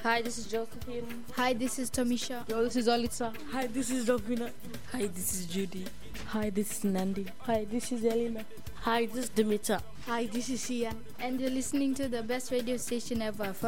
Hi, this is Josephine. Hi, this is Tamisha. Yo, this is Olitsa. Hi, this is Dovina. Hi, this is Judy. Hi, this is Nandi. Hi, this is Elena. Hi, this is Dimitra. Hi, this is Sia. And you're listening to the best radio station ever.